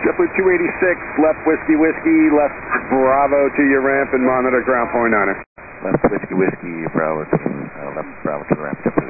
JetBlue 286, left Whiskey Whiskey, left Bravo to your ramp and monitor ground 49er. Left Whiskey Whiskey, Bravo to left Bravo to the ramp.